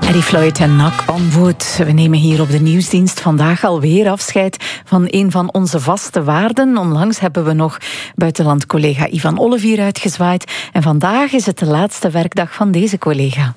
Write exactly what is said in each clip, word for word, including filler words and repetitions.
Eddie Floyd en Knock on Wood. We nemen hier op de nieuwsdienst vandaag alweer afscheid van een van onze vaste waarden. Onlangs hebben we nog buitenlandcollega Ivan Olivier uitgezwaaid. En vandaag is het de laatste werkdag van deze collega.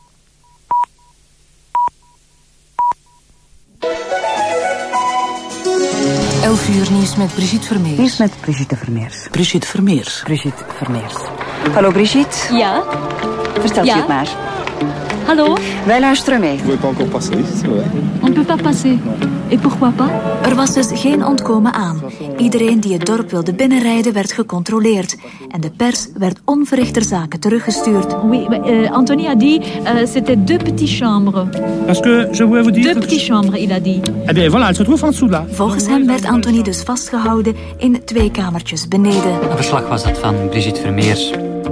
elf uur nieuws met Brigitte Vermeers. Nieuws met Brigitte Vermeers. Brigitte Vermeers. Brigitte Vermeers. Hallo Brigitte. Ja? Vertel Ja? je het maar. Hallo? Wij luisteren mee. Vous ne pouvez pas encore passer, c'est vrai. On ne peut pas passer. Et pourquoi pas? Er was dus geen ontkomen aan. Iedereen die het dorp wilde binnenrijden werd gecontroleerd. En de pers werd onverrichter zaken teruggestuurd. Oui, mais, euh, Anthony a dit euh, c'était deux petites chambres. Parce que je voulais vous dire... Deux petites chambres, il a dit. Eh bien voilà, elle se trouve en dessous là. Volgens hem werd Anthony dus vastgehouden in twee kamertjes beneden. Een verslag was dat van Brigitte Vermeers.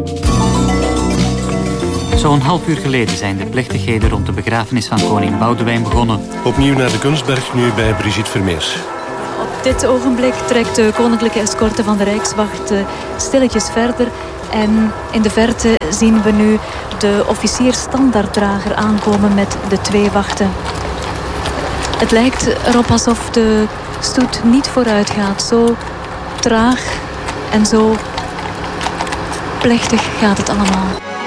Zo'n half uur geleden zijn de plechtigheden rond de begrafenis van koning Boudewijn begonnen. Opnieuw naar de Kunstberg, nu bij Brigitte Vermeers. Op dit ogenblik trekt de koninklijke escorte van de Rijkswacht stilletjes verder. En in de verte zien we nu de officier-standaarddrager aankomen met de twee wachten. Het lijkt erop alsof de stoet niet vooruit gaat. Zo traag en zo plechtig gaat het allemaal.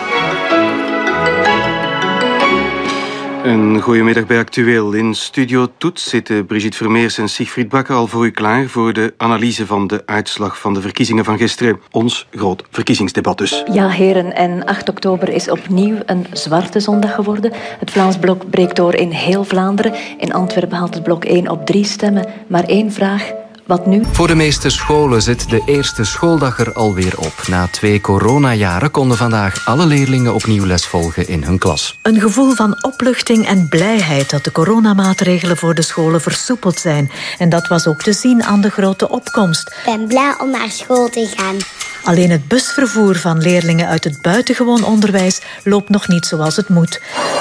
Een goedemiddag bij Actueel. In Studio Toets zitten Brigitte Vermeers en Siegfried Bakke al voor u klaar voor de analyse van de uitslag van de verkiezingen van gisteren. Ons groot verkiezingsdebat dus. Ja, heren, en acht oktober is opnieuw een zwarte zondag geworden. Het Vlaams Blok breekt door in heel Vlaanderen. In Antwerpen haalt het blok één op drie stemmen. Maar één vraag... Wat nu? Voor de meeste scholen zit de eerste schooldag er alweer op. Na twee coronajaren konden vandaag alle leerlingen opnieuw les volgen in hun klas. Een gevoel van opluchting en blijheid dat de coronamaatregelen voor de scholen versoepeld zijn. En dat was ook te zien aan de grote opkomst. Ik ben blij om naar school te gaan. Alleen het busvervoer van leerlingen uit het buitengewoon onderwijs loopt nog niet zoals het moet.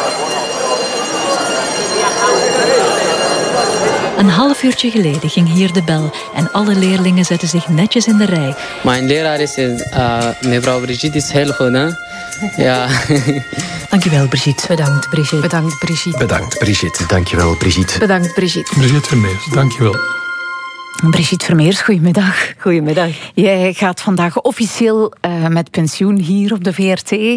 Een half uurtje geleden ging hier de bel en alle leerlingen zetten zich netjes in de rij. Mijn leraar is, uh, mevrouw Brigitte, is heel goed, hè? Ja. Dankjewel, Brigitte. Bedankt, Brigitte. Bedankt, Brigitte. Bedankt, Brigitte. Dankjewel, Brigitte. Bedankt, Brigitte. Brigitte Vermeers, dankjewel. Brigitte Vermeers, goedemiddag. Goedemiddag. Jij gaat vandaag officieel uh, met pensioen hier op de V R T. Uh,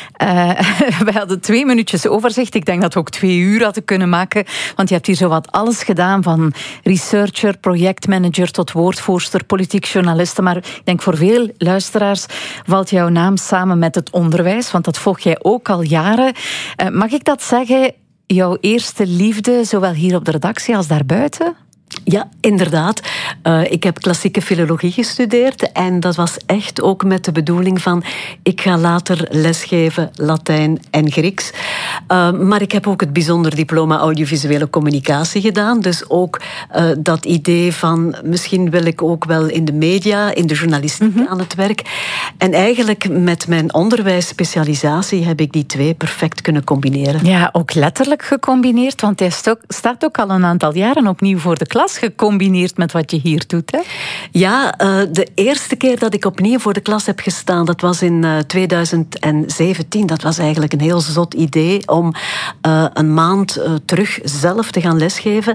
we hadden twee minuutjes overzicht. Ik denk dat we ook twee uur hadden kunnen maken. Want je hebt hier zowat alles gedaan. Van researcher, projectmanager tot woordvoerster, politiek journaliste. Maar ik denk voor veel luisteraars valt jouw naam samen met het onderwijs. Want dat volg jij ook al jaren. Uh, mag ik dat zeggen? Jouw eerste liefde, zowel hier op de redactie als daarbuiten? Ja, inderdaad. Uh, ik heb klassieke filologie gestudeerd en dat was echt ook met de bedoeling van ik ga later lesgeven Latijn en Grieks. Uh, maar ik heb ook het bijzonder diploma audiovisuele communicatie gedaan. Dus ook uh, dat idee van misschien wil ik ook wel in de media, in de journalistiek mm-hmm. aan het werk. En eigenlijk met mijn onderwijsspecialisatie heb ik die twee perfect kunnen combineren. Ja, ook letterlijk gecombineerd, want hij staat ook al een aantal jaren opnieuw voor de klas. Gecombineerd met wat je hier doet, hè? Ja, uh, de eerste keer dat ik opnieuw voor de klas heb gestaan, dat was in uh, tweeduizend zeventien. Dat was eigenlijk een heel zot idee om uh, een maand uh, terug zelf te gaan lesgeven.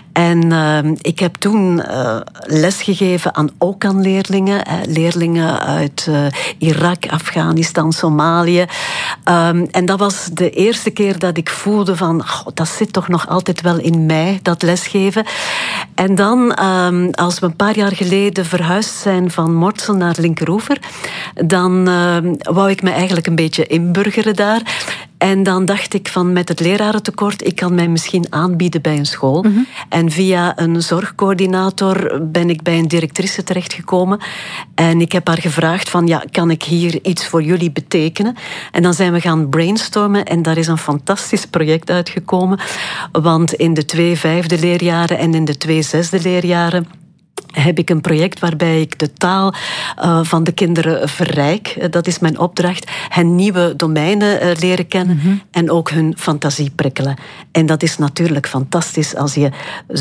En uh, ik heb toen uh, lesgegeven aan ook aan leerlingen. Uh, leerlingen uit uh, Irak, Afghanistan, Somalië. Um, en dat was de eerste keer dat ik voelde van, goh, dat zit toch nog altijd wel in mij, dat lesgeven. En dan, um, als we een paar jaar geleden verhuisd zijn van Mortsel naar Linkeroever, dan uh, wou ik me eigenlijk een beetje inburgeren daar. En dan dacht ik van met het lerarentekort, ik kan mij misschien aanbieden bij een school. Mm-hmm. En via een zorgcoördinator ben ik bij een directrice terechtgekomen. En ik heb haar gevraagd van, ja, kan ik hier iets voor jullie betekenen? En dan zijn we gaan brainstormen en daar is een fantastisch project uitgekomen. Want in de twee vijfde leerjaren en in de twee zesde leerjaren heb ik een project waarbij ik de taal uh, van de kinderen verrijk. Dat is mijn opdracht. Hen nieuwe domeinen uh, leren kennen mm-hmm. en ook hun fantasie prikkelen. En dat is natuurlijk fantastisch als je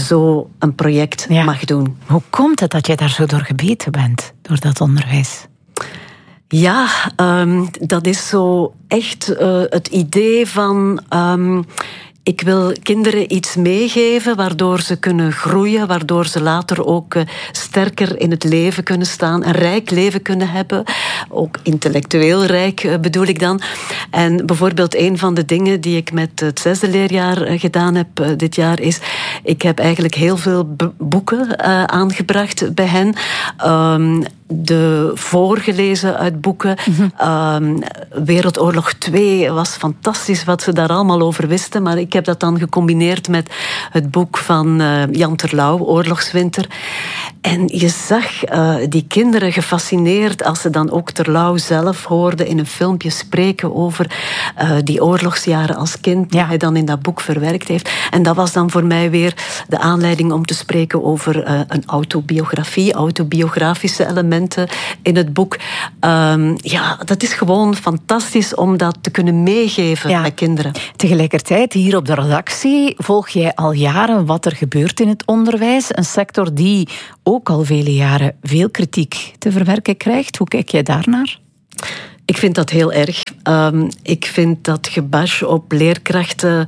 zo een project ja. mag doen. Hoe komt het dat je daar zo door gebeten bent, door dat onderwijs? Ja, um, dat is zo echt uh, het idee van... Um, Ik wil kinderen iets meegeven waardoor ze kunnen groeien, waardoor ze later ook uh, sterker in het leven kunnen staan, een rijk leven kunnen hebben. Ook intellectueel rijk uh, bedoel ik dan. En bijvoorbeeld een van de dingen die ik met het zesde leerjaar uh, gedaan heb uh, dit jaar is, ik heb eigenlijk heel veel b- boeken uh, aangebracht bij hen. Um, de voorgelezen uit boeken. Mm-hmm. Um, Wereldoorlog twee was fantastisch wat ze daar allemaal over wisten, maar ik heb dat dan gecombineerd met het boek van uh, Jan Terlouw, Oorlogswinter. En je zag uh, die kinderen gefascineerd als ze dan ook Terlouw zelf hoorden in een filmpje spreken over uh, die oorlogsjaren als kind, die ja. hij dan in dat boek verwerkt heeft. En dat was dan voor mij weer de aanleiding om te spreken over uh, een autobiografie, autobiografische elementen in het boek. Um, ja, dat is gewoon fantastisch om dat te kunnen meegeven ja. aan kinderen. Tegelijkertijd, hier op de redactie volg jij al jaren wat er gebeurt in het onderwijs. Een sector die ook al vele jaren veel kritiek te verwerken krijgt. Hoe kijk jij daarnaar? Ik vind dat heel erg. Um, ik vind dat gebash op leerkrachten...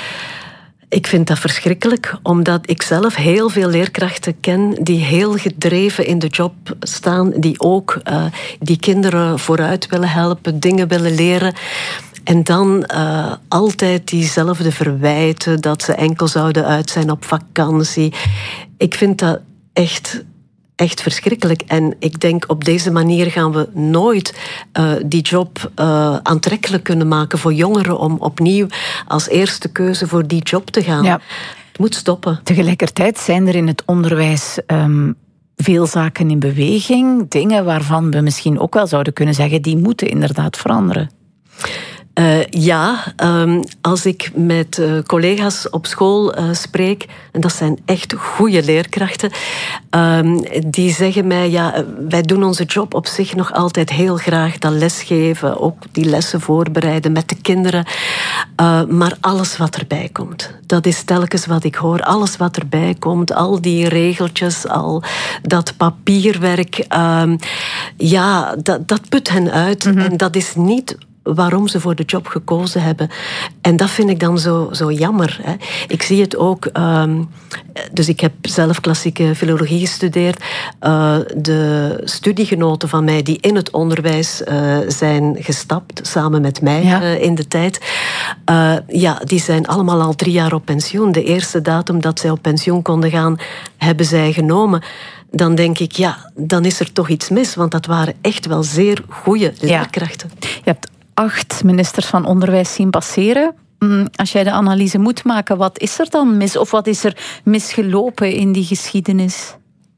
Ik vind dat verschrikkelijk, omdat ik zelf heel veel leerkrachten ken die heel gedreven in de job staan, die ook uh, die kinderen vooruit willen helpen, dingen willen leren. En dan uh, altijd diezelfde verwijten dat ze enkel zouden uit zijn op vakantie. Ik vind dat echt... Echt verschrikkelijk. En ik denk op deze manier gaan we nooit uh, die job uh, aantrekkelijk kunnen maken voor jongeren om opnieuw als eerste keuze voor die job te gaan. Ja. Het moet stoppen. Tegelijkertijd zijn er in het onderwijs um, veel zaken in beweging. Dingen waarvan we misschien ook wel zouden kunnen zeggen, die moeten inderdaad veranderen. Uh, ja, um, als ik met uh, collega's op school uh, spreek, en dat zijn echt goede leerkrachten, um, die zeggen mij, ja, wij doen onze job op zich nog altijd heel graag, dat lesgeven, ook die lessen voorbereiden met de kinderen, uh, maar alles wat erbij komt, dat is telkens wat ik hoor, alles wat erbij komt, al die regeltjes, al dat papierwerk, um, ja, dat, dat put hen uit, mm-hmm. en dat is niet waarom ze voor de job gekozen hebben. En dat vind ik dan zo, zo jammer. Hè. Ik zie het ook... Um, dus ik heb zelf klassieke filologie gestudeerd. Uh, de studiegenoten van mij die in het onderwijs uh, zijn gestapt, samen met mij ja. uh, in de tijd, uh, ja, die zijn allemaal al drie jaar op pensioen. De eerste datum dat zij op pensioen konden gaan, hebben zij genomen. Dan denk ik, ja, dan is er toch iets mis. Want dat waren echt wel zeer goede leerkrachten. Ja. Je hebt acht ministers van onderwijs zien passeren. Als jij de analyse moet maken, wat is er dan mis? Of wat is er misgelopen in die geschiedenis?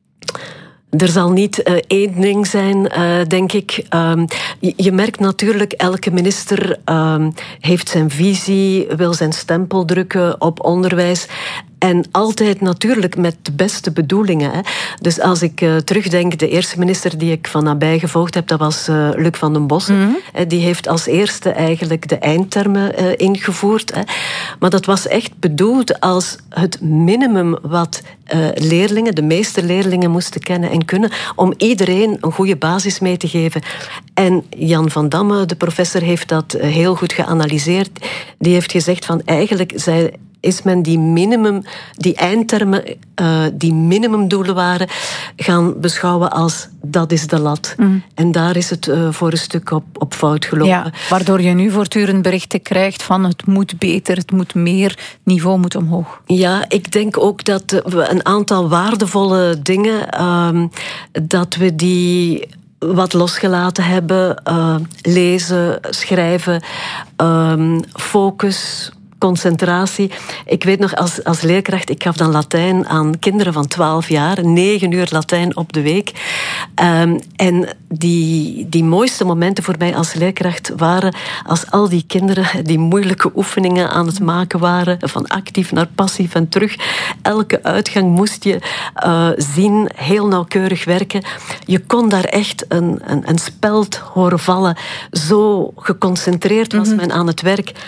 Er zal niet uh, één ding zijn, uh, denk ik. Um, je, je merkt natuurlijk, elke minister um, heeft zijn visie, wil zijn stempel drukken op onderwijs. En altijd natuurlijk met de beste bedoelingen. Hè. Dus als ik uh, terugdenk, de eerste minister die ik van nabij gevolgd heb, dat was uh, Luc van den Bossen. Mm-hmm. Die heeft als eerste eigenlijk de eindtermen uh, ingevoerd. Hè. Maar dat was echt bedoeld als het minimum wat uh, leerlingen, de meeste leerlingen moesten kennen en kunnen, om iedereen een goede basis mee te geven. En Jan van Damme, de professor, heeft dat uh, heel goed geanalyseerd. Die heeft gezegd van eigenlijk zij is men die minimum, die eindtermen, uh, die minimumdoelen waren, gaan beschouwen als dat is de lat. Mm. En daar is het uh, voor een stuk op, op fout gelopen. Ja, waardoor je nu voortdurend berichten krijgt van het moet beter, het moet meer, niveau moet omhoog. Ja, ik denk ook dat we een aantal waardevolle dingen, uh, dat we die wat losgelaten hebben. Uh, lezen, schrijven, uh, focus, concentratie. Ik weet nog, als, als leerkracht, ik gaf dan Latijn aan kinderen van twaalf jaar, negen uur Latijn op de week. Um, en die, die mooiste momenten voor mij als leerkracht waren als al die kinderen die moeilijke oefeningen aan het maken waren, van actief naar passief en terug. Elke uitgang moest je uh, zien, heel nauwkeurig werken. Je kon daar echt een, een, een speld horen vallen. Zo geconcentreerd was mm-hmm. men aan het werk.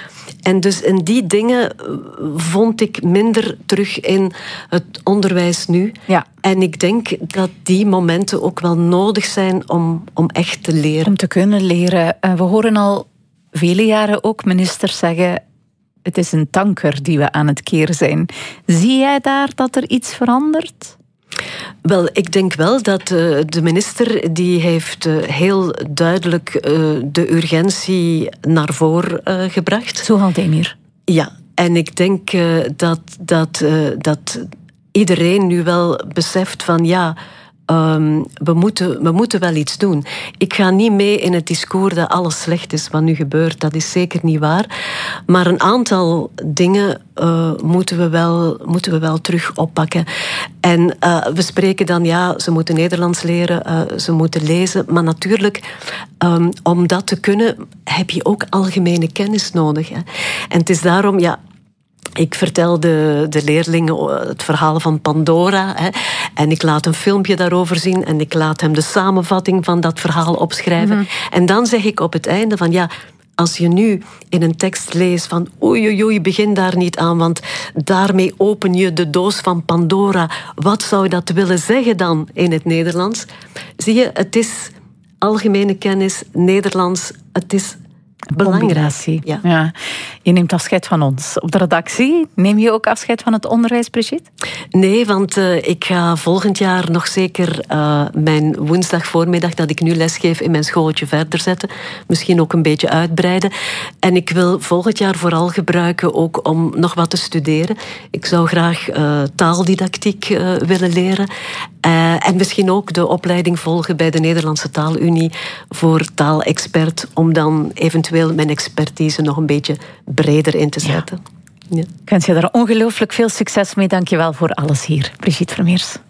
En dus in die dingen vond ik minder terug in het onderwijs nu. Ja. En ik denk dat die momenten ook wel nodig zijn om, om echt te leren. Om te kunnen leren. We horen al vele jaren ook ministers zeggen, het is een tanker die we aan het keren zijn. Zie jij daar dat er iets verandert? Wel, ik denk wel dat uh, de minister die heeft uh, heel duidelijk uh, de urgentie naar voren uh, gebracht. Zoal Demir. Ja, en ik denk uh, dat, dat, uh, dat iedereen nu wel beseft van ja, um, we, moeten, we moeten wel iets doen. Ik ga niet mee in het discours dat alles slecht is wat nu gebeurt. Dat is zeker niet waar. Maar een aantal dingen uh, moeten, we wel, moeten we wel terug oppakken. En uh, we spreken dan, ja, ze moeten Nederlands leren, uh, ze moeten lezen. Maar natuurlijk, um, om dat te kunnen, heb je ook algemene kennis nodig. Hè. En het is daarom, ja, ik vertel de, de leerlingen het verhaal van Pandora. Hè, en ik laat een filmpje daarover zien. En ik laat hem de samenvatting van dat verhaal opschrijven. Mm-hmm. En dan zeg ik op het einde van ja, als je nu in een tekst leest van oei, oei, oei, begin daar niet aan, want daarmee open je de doos van Pandora. Wat zou dat willen zeggen dan in het Nederlands? Zie je, het is algemene kennis, Nederlands, het is belangrijk. Ja. Ja. Je neemt afscheid van ons op de redactie. Neem je ook afscheid van het onderwijs, Brigitte? Nee, want uh, ik ga volgend jaar nog zeker uh, mijn woensdagvoormiddag dat ik nu lesgeef in mijn schooltje verder zetten. Misschien ook een beetje uitbreiden. En ik wil volgend jaar vooral gebruiken ook om nog wat te studeren. Ik zou graag uh, taaldidactiek uh, willen leren. Uh, en misschien ook de opleiding volgen bij de Nederlandse Taalunie voor taalexpert, om dan eventueel mijn expertise nog een beetje breder in te zetten. Ja. Ja. Ik wens je daar ongelooflijk veel succes mee. Dank je wel voor alles hier, Brigitte Vermeers.